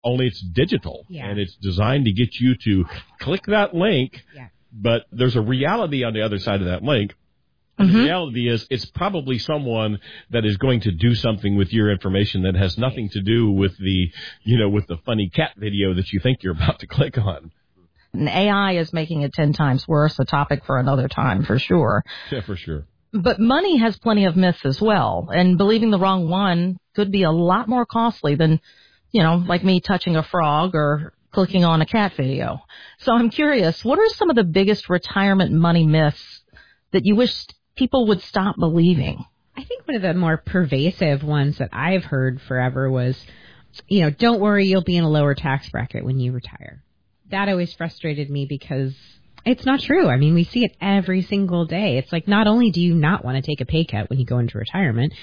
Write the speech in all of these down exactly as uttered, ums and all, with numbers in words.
only it's digital, yeah. and it's designed to get you to click that link, yeah. but there's a reality on the other side of that link. And Mm-hmm. the reality is it's probably someone that is going to do something with your information that has nothing to do with the, you know, with the funny cat video that you think you're about to click on. And A I is making it ten times worse, a topic for another time for sure. Yeah, for sure. But money has plenty of myths as well, and believing the wrong one could be a lot more costly than, you know, like me touching a frog or clicking on a cat video. So I'm curious, what are some of the biggest retirement money myths that you wish people would stop believing? I think one of the more pervasive ones that I've heard forever was, you know, don't worry, you'll be in a lower tax bracket when you retire. That always frustrated me because it's not true. I mean, we see it every single day. It's like, not only do you not want to take a pay cut when you go into retirement,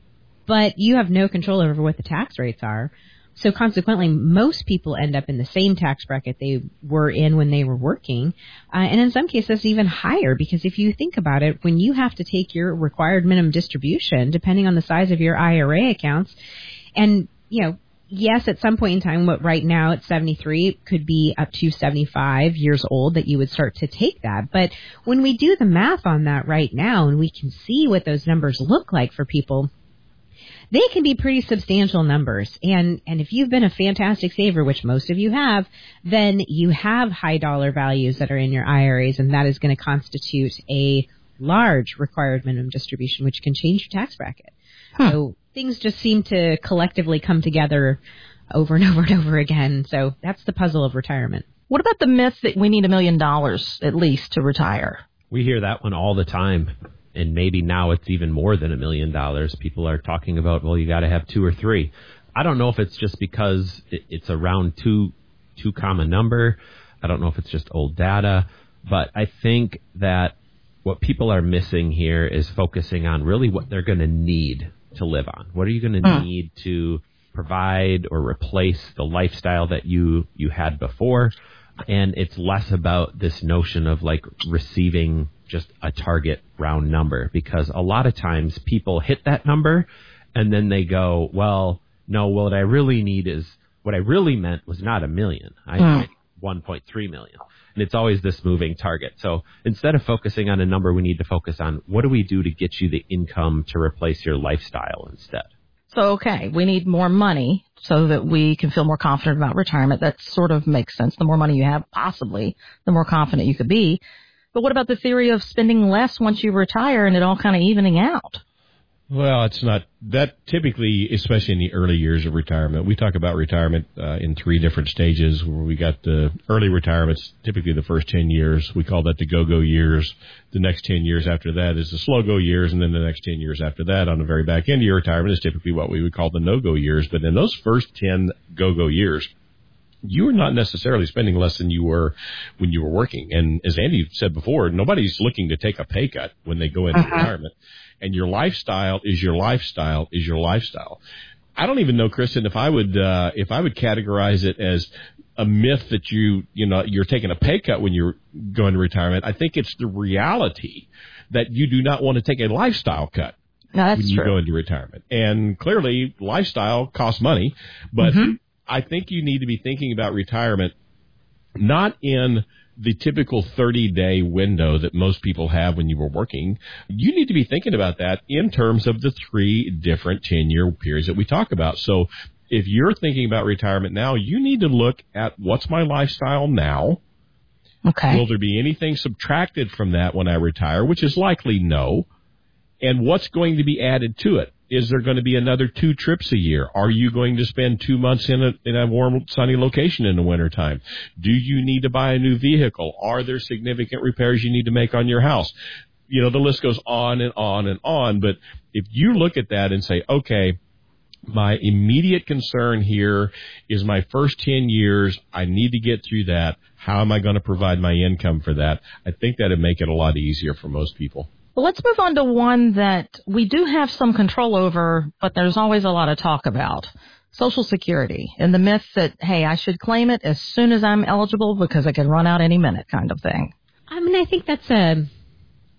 but you have no control over what the tax rates are. So consequently, most people end up in the same tax bracket they were in when they were working, uh, and in some cases even higher, because if you think about it, when you have to take your required minimum distribution, depending on the size of your I R A accounts, and, you know, yes, at some point in time, what right now at seventy-three, it could be up to seventy-five years old that you would start to take that. But when we do the math on that right now, and we can see what those numbers look like for people, they can be pretty substantial numbers. And, and if you've been a fantastic saver, which most of you have, then you have high dollar values that are in your I R As, and that is going to constitute a large required minimum distribution, which can change your tax bracket. Huh. So things just seem to collectively come together over and over and over again. So that's the puzzle of retirement. What about the myth that we need a million dollars at least to retire? We hear that one all the time. And maybe now it's even more than a million dollars. People are talking about, well, you got to have two or three. I don't know if it's just because it's around two, too common number. I don't know if it's just old data. But I think that what people are missing here is focusing on really what they're going to need to live on. What are you going to mm. need to provide or replace the lifestyle that you, you had before? And it's less about this notion of like receiving just a target round number, because a lot of times people hit that number and then they go, well, no, what I really need is, what I really meant was not a million. I mm. meant one point three million. And it's always this moving target. So instead of focusing on a number, we need to focus on what do we do to get you the income to replace your lifestyle instead. So, okay, we need more money so that we can feel more confident about retirement. That sort of makes sense. The more money you have, possibly, the more confident you could be. But what about the theory of spending less once you retire and it all kind of evening out? Well, it's not that typically, especially in the early years of retirement. We talk about retirement uh, in three different stages, where we got the early retirements, typically the first ten years. We call that the go-go years. The next ten years after that is the slow-go years, and then the next ten years after that on the very back end of your retirement is typically what we would call the no-go years. But in those first ten go-go years, you are not necessarily spending less than you were when you were working. And as Andy said before, nobody's looking to take a pay cut when they go into uh-huh. retirement. And your lifestyle is your lifestyle is your lifestyle. I don't even know, Kristen, if I would uh, if I would categorize it as a myth that you you know you're taking a pay cut when you're going to retirement. I think it's the reality that you do not want to take a lifestyle cut no, that's when you true. go into retirement. And clearly, lifestyle costs money, but mm-hmm. I think you need to be thinking about retirement not in the typical thirty-day window that most people have when you were working. You need to be thinking about that in terms of the three different ten-year periods that we talk about. So if you're thinking about retirement now, you need to look at what's my lifestyle now. Okay. Will there be anything subtracted from that when I retire, which is likely no. And what's going to be added to it? Is there going to be another two trips a year? Are you going to spend two months in a, in a warm, sunny location in the wintertime? Do you need to buy a new vehicle? Are there significant repairs you need to make on your house? You know, the list goes on and on and on. But if you look at that and say, okay, my immediate concern here is my first ten years. I need to get through that. How am I going to provide my income for that? I think that would make it a lot easier for most people. Well, let's move on to one that we do have some control over, but there's always a lot of talk about. Social Security and the myth that, hey, I should claim it as soon as I'm eligible because I can run out any minute kind of thing. I mean, I think that's a,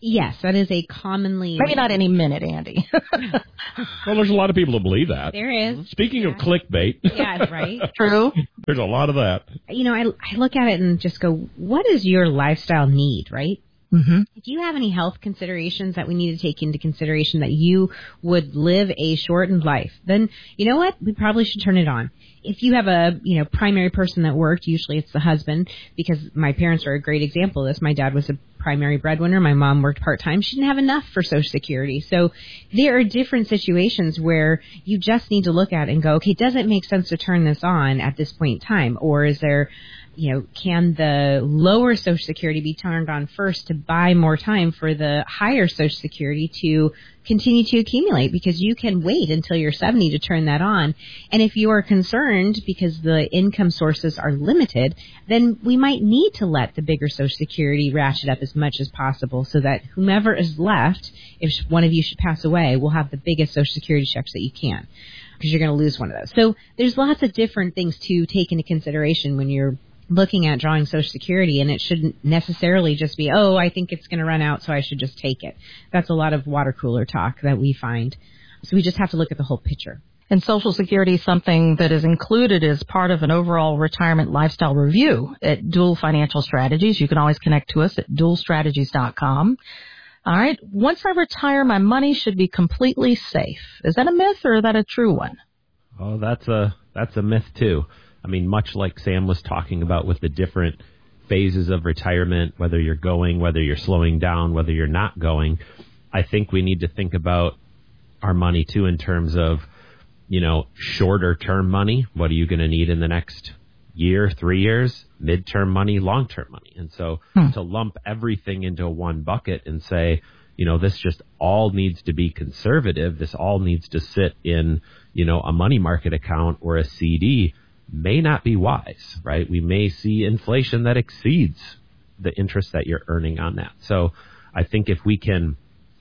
Yes, that is a commonly... Maybe not any minute, Andy. Well, there's a lot of people that believe that. There is. Speaking yeah. of clickbait. Yeah, right. True. There's a lot of that. You know, I, I look at it and just go, what is your lifestyle need, right? Mm-hmm. Do you have any health considerations that we need to take into consideration that you would live a shortened life? Then, you know what? We probably should turn it on. If you have a, you know, primary person that worked, usually it's the husband, because my parents are a great example of this. My dad was a primary breadwinner. My mom worked part-time. She didn't have enough for Social Security. So there are different situations where you just need to look at it and go, okay, does it make sense to turn this on at this point in time? Or is there... You know, can the lower Social Security be turned on first to buy more time for the higher Social Security to continue to accumulate? Because you can wait until you're seventy to turn that on. And if you are concerned because the income sources are limited, then we might need to let the bigger Social Security ratchet up as much as possible so that whomever is left, if one of you should pass away, will have the biggest Social Security checks that you can, because you're going to lose one of those. So there's lots of different things to take into consideration when you're looking at drawing Social Security, and it shouldn't necessarily just be, oh, I think it's going to run out, so I should just take it. That's a lot of water cooler talk that we find. So we just have to look at the whole picture. And Social Security is something that is included as part of an overall retirement lifestyle review at Dual Financial Strategies. You can always connect to us at dual strategies dot com. All right. Once I retire, my money should be completely safe. Is that a myth or is that a true one? Oh, that's a that's a myth too. I mean, much like Sam was talking about with the different phases of retirement, whether you're going, whether you're slowing down, whether you're not going, I think we need to think about our money too in terms of, you know, shorter term money. What are you going to need in the next year, three years, midterm money, long-term money? And so hmm. to lump everything into one bucket and say, you know, this just all needs to be conservative. This all needs to sit in, you know, a money market account or a C D may not be wise, right? We may see inflation that exceeds the interest that you're earning on that. So I think if we can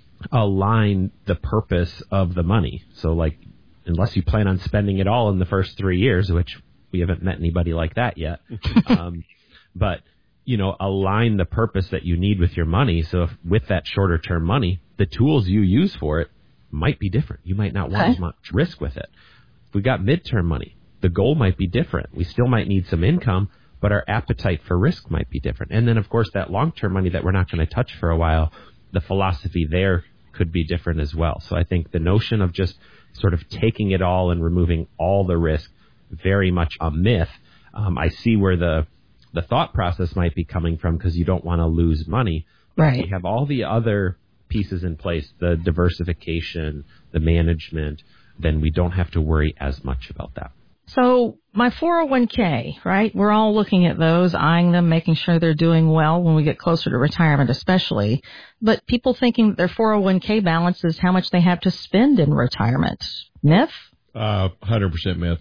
align the purpose of the money, so like, unless you plan on spending it all in the first three years, which we haven't met anybody like that yet, um, but, you know, align the purpose that you need with your money. So if with that shorter term money, the tools you use for it might be different. You might not want okay. as much risk with it. If we got midterm money, the goal might be different. We still might need some income, but our appetite for risk might be different. And then, of course, that long-term money that we're not going to touch for a while, the philosophy there could be different as well. So I think the notion of just sort of taking it all and removing all the risk, very much a myth. Um, I see where the the thought process might be coming from, because you don't want to lose money. Right. We have all the other pieces in place, the diversification, the management, then we don't have to worry as much about that. So my four oh one k, right? We're all looking at those, eyeing them, making sure they're doing well when we get closer to retirement especially. But people thinking that their four oh one k balance is how much they have to spend in retirement. Myth? Uh, one hundred percent myth.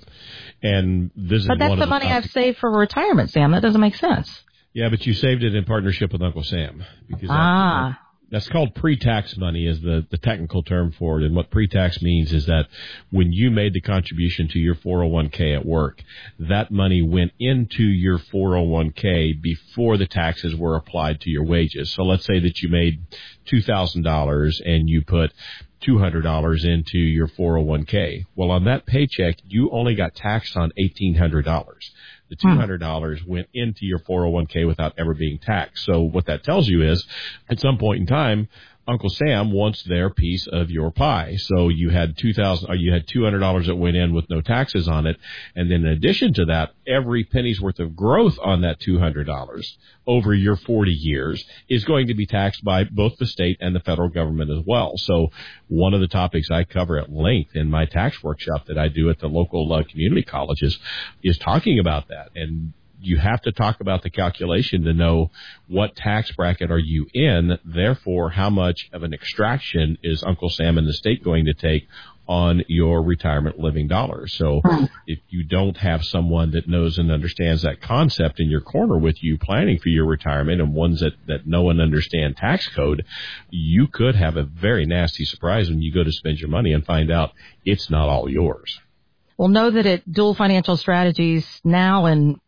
And this is But that's one the of money the I've saved for retirement, Sam. That doesn't make sense. Yeah, but you saved it in partnership with Uncle Sam. Because Ah. That, That's called pre-tax money is the, the technical term for it. And what pre-tax means is that when you made the contribution to your four oh one k at work, that money went into your four oh one k before the taxes were applied to your wages. So let's say that you made two thousand dollars and you put two hundred dollars into your four oh one k. Well, on that paycheck, you only got taxed on eighteen hundred dollars. The two hundred dollars went into your four oh one k without ever being taxed. So what that tells you is, at some point in time, Uncle Sam wants their piece of your pie. So you had two thousand, or you had two hundred dollars that went in with no taxes on it, and then in addition to that, every penny's worth of growth on that two hundred dollars over your forty years is going to be taxed by both the state and the federal government as well. So one of the topics I cover at length in my tax workshop that I do at the local uh, community colleges is talking about that. And you have to talk about the calculation to know what tax bracket are you in. Therefore, how much of an extraction is Uncle Sam and the state going to take on your retirement living dollars? So if you don't have someone that knows and understands that concept in your corner with you planning for your retirement, and ones that, that know and understand tax code, you could have a very nasty surprise when you go to spend your money and find out it's not all yours. Well, know that at Dual Financial Strategies now and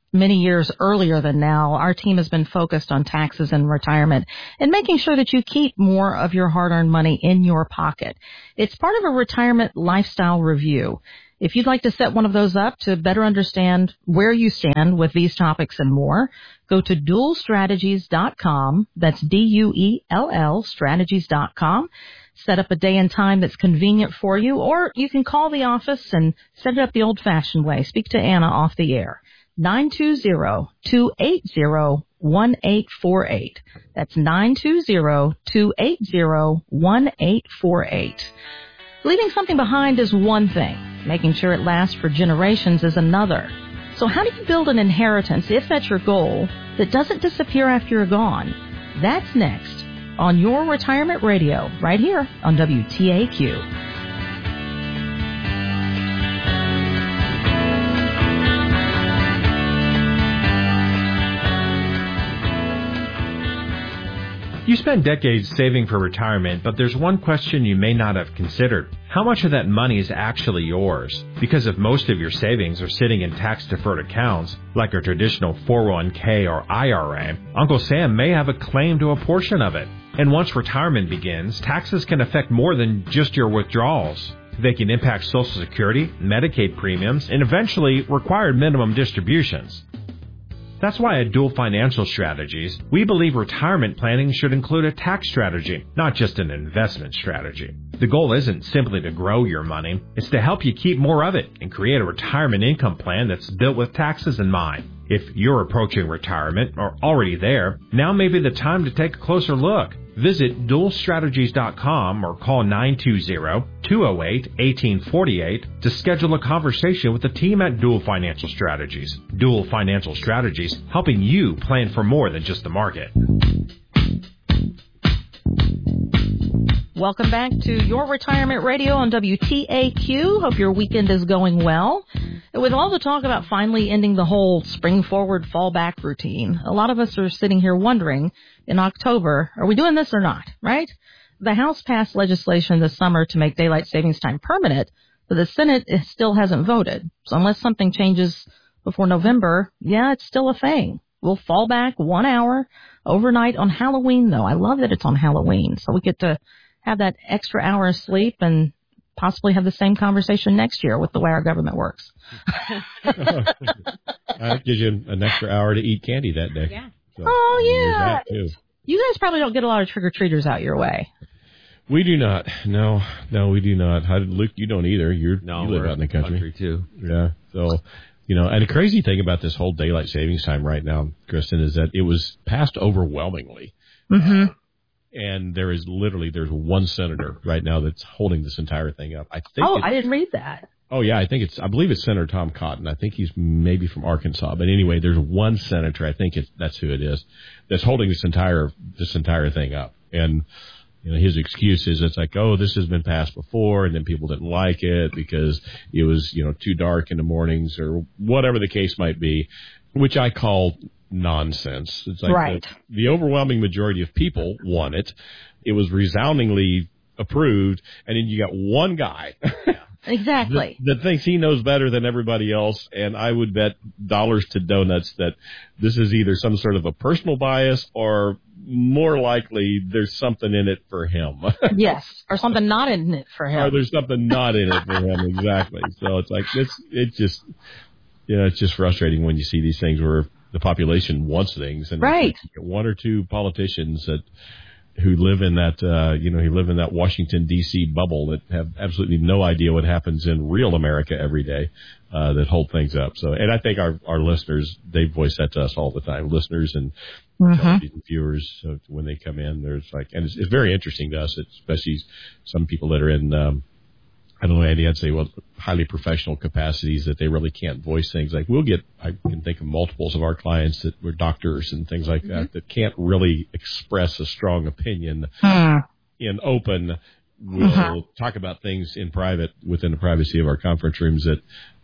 many years earlier than now, our team has been focused on taxes and retirement and making sure that you keep more of your hard-earned money in your pocket. It's part of a retirement lifestyle review. If you'd like to set one of those up to better understand where you stand with these topics and more, go to dual strategies dot com. That's D U E L L strategies dot com. Set up a day and time that's convenient for you, or you can call the office and set it up the old-fashioned way. Speak to Anna off the air. nine two zero, two eight zero, one eight four eight. That's nine two zero, two eight zero, one eight four eight. Leaving something behind is one thing. Making sure it lasts for generations is another. So how do you build an inheritance, if that's your goal, that doesn't disappear after you're gone? That's next on Your Retirement Radio, right here on W T A Q. You spend decades saving for retirement, but there's one question you may not have considered. How much of that money is actually yours? Because if most of your savings are sitting in tax-deferred accounts, like a traditional four oh one k or I R A, Uncle Sam may have a claim to a portion of it. And once retirement begins, taxes can affect more than just your withdrawals. They can impact Social Security, Medicaid premiums, and eventually required minimum distributions. That's why at Dual Financial Strategies, we believe retirement planning should include a tax strategy, not just an investment strategy. The goal isn't simply to grow your money, it's to help you keep more of it and create a retirement income plan that's built with taxes in mind. If you're approaching retirement or already there, now may be the time to take a closer look. Visit dual strategies dot com or call nine two zero, two oh eight, one eight four eight to schedule a conversation with the team at Dual Financial Strategies. Dual Financial Strategies, helping you plan for more than just the market. Welcome back to Your Retirement Radio on W T A Q. Hope your weekend is going well. With all the talk about finally ending the whole spring forward, fall back routine, a lot of us are sitting here wondering in October, are we doing this or not, right? The House passed legislation this summer to make daylight savings time permanent, but the Senate still hasn't voted. So unless something changes before November, yeah, it's still a thing. We'll fall back one hour overnight on Halloween, though. I love that it's on Halloween, so we get to have that extra hour of sleep and possibly have the same conversation next year with the way our government works. That gives you an extra hour to eat candy that day. Yeah. So, oh, yeah. Too. You guys probably don't get a lot of trick-or-treaters out your way. We do not. No, no, we do not. How did, Luke, you don't either. You're, no, you live we're out in the country. country too. Yeah. So, you know, and the crazy thing about this whole daylight savings time right now, Kristen, is that it was passed overwhelmingly. Mm-hmm. And there is literally, there's one senator right now that's holding this entire thing up. I think. Oh, I didn't read that. Oh, yeah, I think it's, I believe it's Senator Tom Cotton. I think he's maybe from Arkansas. But anyway, there's one senator, I think it's, that's who it is, that's holding this entire, this entire thing up. And, you know, his excuse is it's like, oh, this has been passed before, and then people didn't like it because it was, you know, too dark in the mornings or whatever the case might be, which I call nonsense. It's like right. the, the overwhelming majority of people want it. It was resoundingly approved, and then you got one guy. Exactly. That, that thinks he knows better than everybody else, and I would bet dollars to donuts that this is either some sort of a personal bias or more likely there's something in it for him. Yes, or something not in it for him. Or there's something not in it for him, exactly. So it's like, it's, it's just, you know, it's just frustrating when you see these things where the population wants things, and right. one or two politicians that who live in that, uh, you know, who live in that Washington, D C bubble that have absolutely no idea what happens in real America every day, uh, that hold things up. So, and I think our, our listeners, they voice that to us all the time, listeners and mm-hmm. television viewers, so when they come in, there's like, and it's, it's very interesting to us, especially some people that are in, um, I don't know, Andy, I'd say, well, highly professional capacities that they really can't voice things. Like we'll get, I can think of multiples of our clients that were doctors and things like mm-hmm. that, that can't really express a strong opinion mm. in open. We'll mm-hmm. talk about things in private within the privacy of our conference rooms that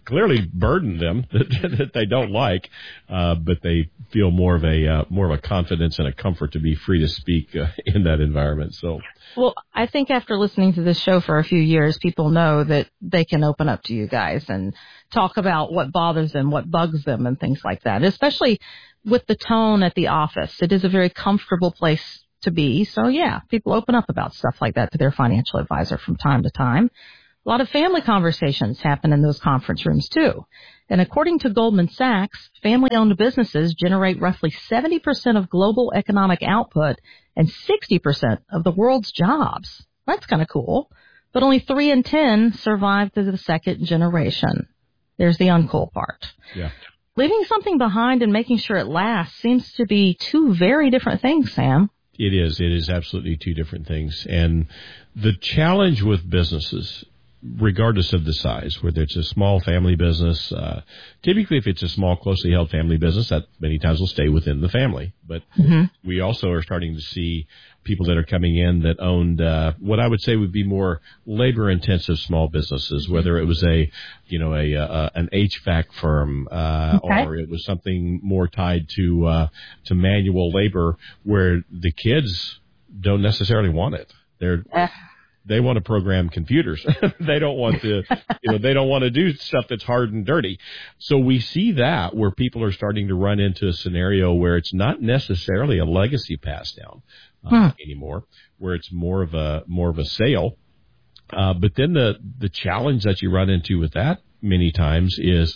clearly burden them that, that they don't like, uh, but they feel more of a uh, more of a confidence and a comfort to be free to speak uh, in that environment. So, well, I think after listening to this show for a few years, people know that they can open up to you guys and talk about what bothers them, what bugs them, and things like that. Especially with the tone at the office, it is a very comfortable place to be. So, yeah, people open up about stuff like that to their financial advisor from time to time. A lot of family conversations happen in those conference rooms, too. And according to Goldman Sachs, family-owned businesses generate roughly seventy percent of global economic output and sixty percent of the world's jobs. That's kind of cool. But only three in ten survive to the second generation. There's the uncool part. Yeah. Leaving something behind and making sure it lasts seems to be two very different things, Sam. It is. It is absolutely two different things. And the challenge with businesses, regardless of the size, whether it's a small family business, uh, typically if it's a small, closely held family business, that many times will stay within the family. But mm-hmm. we also are starting to see people that are coming in that owned uh, what I would say would be more labor-intensive small businesses, whether it was a, you know, a, a an H V A C firm uh, okay. or it was something more tied to uh, to manual labor, where the kids don't necessarily want it. They're uh. They want to program computers. They don't want to, you know, they don't want to do stuff that's hard and dirty. So we see that where people are starting to run into a scenario where it's not necessarily a legacy pass down uh, hmm. anymore, where it's more of a more of a sale. Uh, but then the the challenge that you run into with that many times is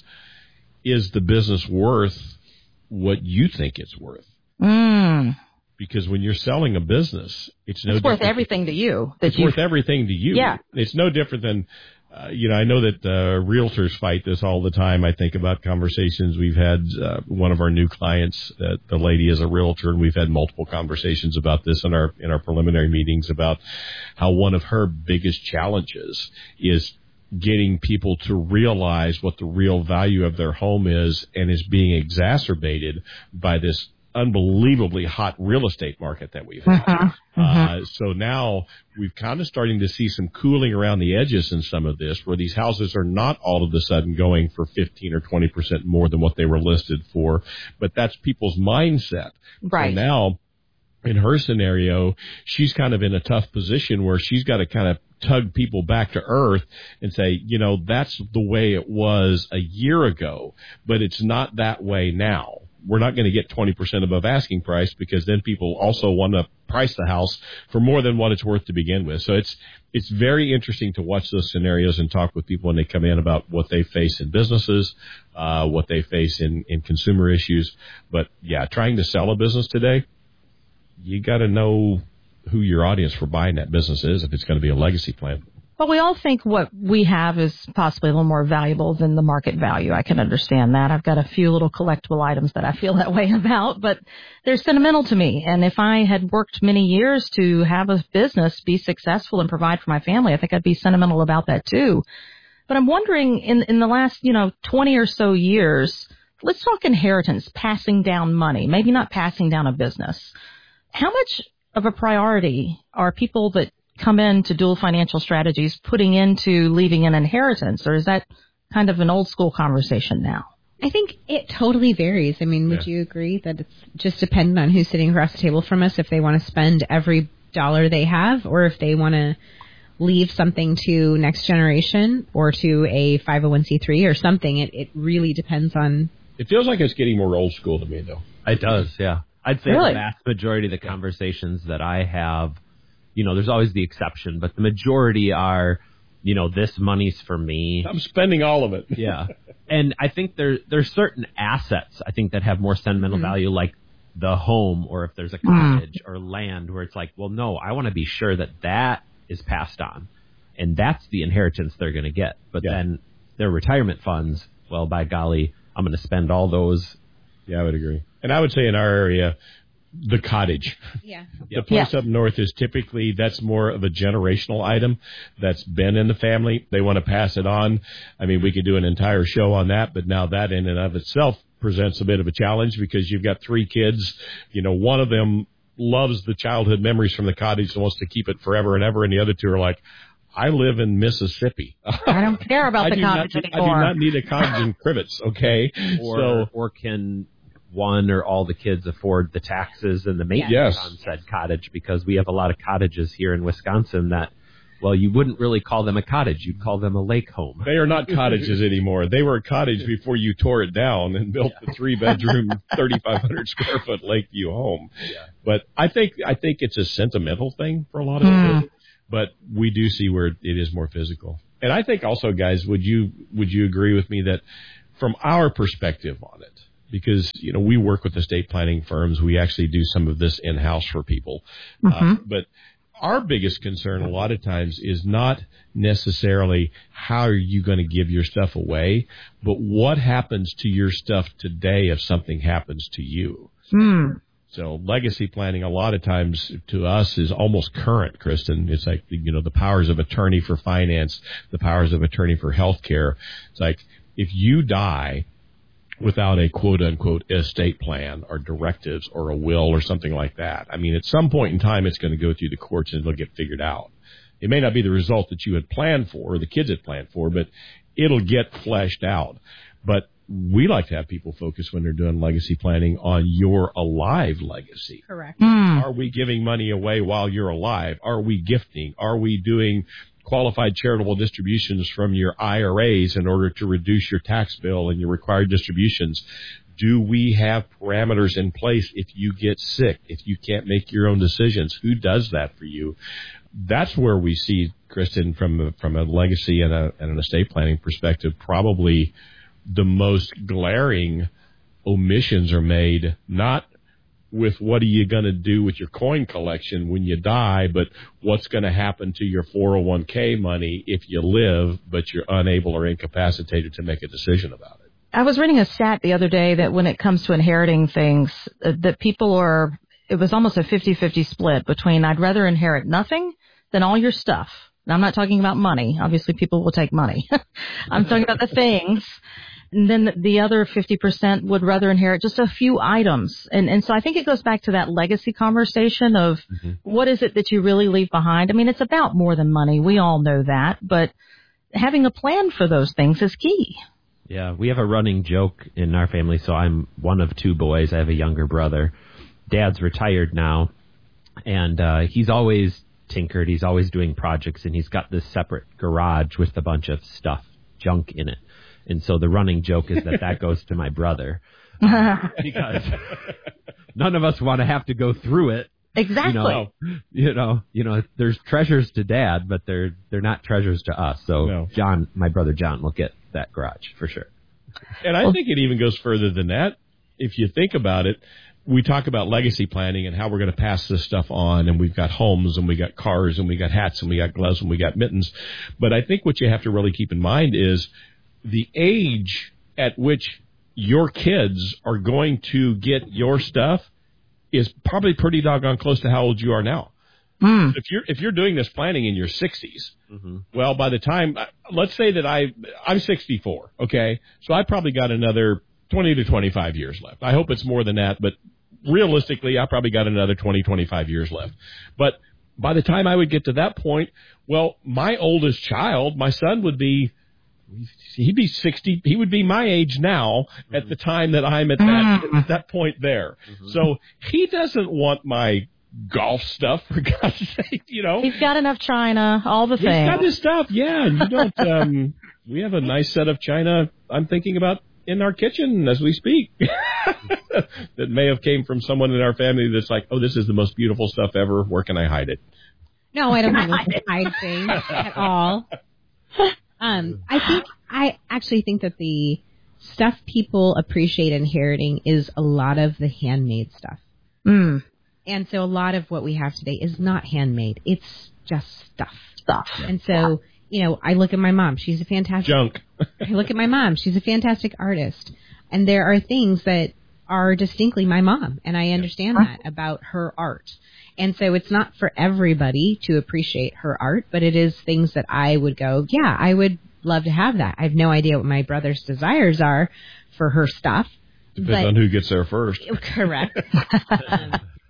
is the business worth what you think it's worth? Mm. Because when you're selling a business, it's no it's worth different. everything to you. That it's worth everything to you. Yeah. It's no different than, uh, you know, I know that uh, realtors fight this all the time. I think about conversations we've had. Uh, one of our new clients, uh, the lady is a realtor, and we've had multiple conversations about this in our in our preliminary meetings about how one of her biggest challenges is getting people to realize what the real value of their home is, and is being exacerbated by this unbelievably hot real estate market that we've had. Mm-hmm. Uh, so now we've kind of starting to see some cooling around the edges in some of this, where these houses are not all of a sudden going for fifteen or twenty percent more than what they were listed for, but that's people's mindset. Right. So now, in her scenario, she's kind of in a tough position where she's got to kind of tug people back to earth and say, you know, that's the way it was a year ago, but it's not that way now. We're not going to get twenty percent above asking price, because then people also want to price the house for more than what it's worth to begin with. So it's it's very interesting to watch those scenarios and talk with people when they come in about what they face in businesses, uh, what they face in, in consumer issues. But, yeah, trying to sell a business today, you got to know who your audience for buying that business is if it's going to be a legacy plan. Well, we all think what we have is possibly a little more valuable than the market value. I can understand that. I've got a few little collectible items that I feel that way about, but they're sentimental to me. And if I had worked many years to have a business be successful and provide for my family, I think I'd be sentimental about that too. But I'm wondering, in, in the last, you know, twenty or so years, let's talk inheritance, passing down money, maybe not passing down a business. How much of a priority are people that come into Dual Financial Strategies putting into leaving an inheritance, or is that kind of an old school conversation now? I think it totally varies. I mean, would yeah. you agree that it's just dependent on who's sitting across the table from us, if they want to spend every dollar they have, or if they want to leave something to next generation or to a five oh one c three or something? It, it really depends on. It feels like it's getting more old school to me, though. It does, yeah. I'd say really? the vast majority of the conversations that I have, you know, there's always the exception, but the majority are, you know, this money's for me. I'm spending all of it. Yeah. And I think there there's certain assets, I think, that have more sentimental mm-hmm. value, like the home, or if there's a cottage mm. or land, where it's like, well, no, I want to be sure that that is passed on. And that's the inheritance they're going to get. But yeah. then their retirement funds, well, by golly, I'm going to spend all those. Yeah, I would agree. And I would say in our area, the cottage. Yeah. The place yeah. up north is typically, that's more of a generational item that's been in the family. They want to pass it on. I mean, we could do an entire show on that, but now that in and of itself presents a bit of a challenge, because you've got three kids. You know, one of them loves the childhood memories from the cottage and wants to keep it forever and ever, and the other two are like, I live in Mississippi. I don't care about I the do cottage not, anymore. I do not need a cottage in Crivets, okay? Or, so, or can one or all the kids afford the taxes and the maintenance Yes. on said cottage? Because we have a lot of cottages here in Wisconsin that, well, you wouldn't really call them a cottage. You'd call them a lake home. they are not cottages anymore. They were a cottage before you tore it down and built the three-bedroom, thirty-five hundred square foot Lakeview home. Yeah. But I think I think it's a sentimental thing for a lot of Hmm. people. But we do see where it is more physical. And I think also, guys, would you would you agree with me that from our perspective on it, because, you know, we work with estate planning firms, we actually do some of this in-house for people. Mm-hmm. Uh, but our biggest concern a lot of times is not necessarily how are you going to give your stuff away, but what happens to your stuff today if something happens to you. Hmm. So legacy planning a lot of times to us is almost current, Kristen. It's like, you know, the powers of attorney for finance, the powers of attorney for healthcare. It's like if you die without a quote-unquote estate plan or directives or a will or something like that, I mean, at some point in time, it's going to go through the courts and it'll get figured out. It may not be the result that you had planned for or the kids had planned for, but it'll get fleshed out. But we like to have people focus when they're doing legacy planning on your alive legacy. Correct. Hmm. Are we giving money away while you're alive? Are we gifting? Are we doing qualified charitable distributions from your I R As in order to reduce your tax bill and your required distributions? Do we have parameters in place if you get sick, if you can't make your own decisions? Who does that for you? That's where we see, Kristen, from a, from a legacy and, a, and an estate planning perspective, probably the most glaring omissions are made, not with what are you going to do with your coin collection when you die, but what's going to happen to your four oh one k money if you live, but you're unable or incapacitated to make a decision about it. I was reading a stat the other day that when it comes to inheriting things, uh, that people are, it was almost a fifty-fifty split between I'd rather inherit nothing than all your stuff. Now, I'm not talking about money. Obviously, people will take money. I'm talking about the things. And then the other fifty percent would rather inherit just a few items. And and so I think it goes back to that legacy conversation of mm-hmm. what is it that you really leave behind? I mean, it's about more than money. We all know that. But having a plan for those things is key. Yeah, we have a running joke in our family. So I'm one of two boys. I have a younger brother. Dad's retired now. And uh, he's always tinkered. He's always doing projects. And he's got this separate garage with a bunch of stuff, junk in it. And so the running joke is that that goes to my brother um, because none of us want to have to go through it. Exactly. You know, you know, you know, there's treasures to Dad, but they're they're not treasures to us. So no. John, my brother John, will get that garage for sure. And I well, think it even goes further than that. If you think about it, we talk about legacy planning and how we're going to pass this stuff on, and we've got homes and we got cars and we got hats and we got gloves and we got mittens. But I think what you have to really keep in mind is the age at which your kids are going to get your stuff is probably pretty doggone close to how old you are now. Mm. If you're if you're doing this planning in your sixties, mm-hmm. well, by the time, let's say that I I'm sixty-four, okay, so I probably got another twenty to twenty-five years left. I hope it's more than that, but realistically, I probably got another twenty, twenty-five years left. But by the time I would get to that point, well, my oldest child, my son, would be. He'd be sixty. He would be my age now at mm-hmm. the time that I'm at that at that point there. Mm-hmm. So he doesn't want my golf stuff, for God's sake, you know. He's got enough china, all the He's things. He's got his stuff, yeah. And you don't. Um, we have a nice set of china. I'm thinking about in our kitchen as we speak. That may have came from someone in our family that's like, oh, this is the most beautiful stuff ever. Where can I hide it? No, I don't want to hide things at all. Um, I think, I actually think that the stuff people appreciate inheriting is a lot of the handmade stuff. Mm. And so a lot of what we have today is not handmade. It's just stuff. Stuff. And so, you know, I look at my mom. She's a fantastic... Junk. I look at my mom. She's a fantastic artist. And there are things that are distinctly my mom. And I understand that about her art. And so it's not for everybody to appreciate her art, but it is things that I would go, yeah, I would love to have that. I have no idea what my brother's desires are for her stuff. Depends but, on who gets there first. Correct. um,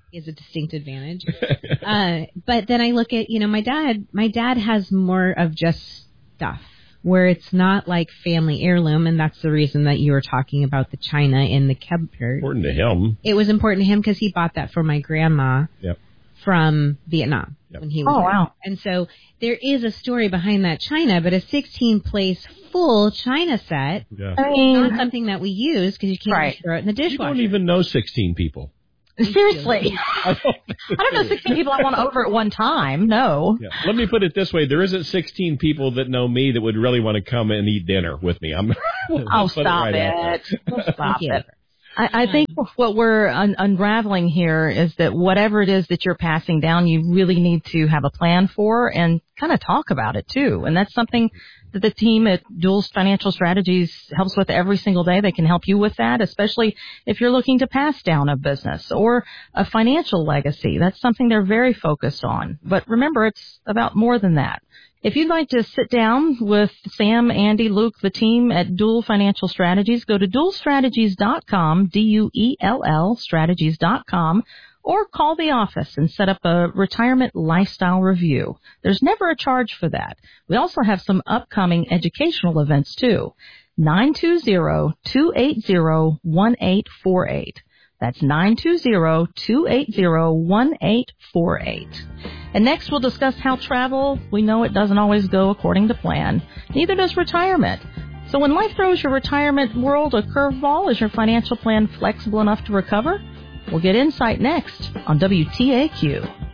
is a distinct advantage. uh, but then I look at, you know, my dad, my dad has more of just stuff where it's not like family heirloom. And that's the reason that you were talking about the china in the cupboard. Important to him. It was important to him because he bought that for my grandma Yep. from Vietnam Yep. when he was Oh, there. wow. And so there is a story behind that china, but a sixteen place full china set Yeah. I is mean, not something that we use because you can't Right. just throw it in the You dishwasher. don't even know sixteen people. seriously. I don't, I don't know sixteen people I want over at one time. No. Yeah. Let me put it this way: there isn't sixteen people that know me that would really want to come and eat dinner with me. I'm. Oh, put stop right out it. there. Stop Thank you. it. I, I think what we're un- unraveling here is that whatever it is that you're passing down, you really need to have a plan for and kind of talk about it too. And that's something that the team at Duals Financial Strategies helps with every single day. They can help you with that, especially if you're looking to pass down a business or a financial legacy. That's something they're very focused on. But remember, it's about more than that. If you'd like to sit down with Sam, Andy, Luke, the team at Dual Financial Strategies, go to dual strategies dot com, D U E L L, strategies dot com, or call the office and set up a retirement lifestyle review. There's never a charge for that. We also have some upcoming educational events, too. nine two zero, two eight zero, one eight four eight. That's nine two zero, two eight zero, one eight four eight. And next we'll discuss how travel, we know it doesn't always go according to plan. Neither does retirement. So when life throws your retirement world a curveball, is your financial plan flexible enough to recover? We'll get insight next on W T A Q.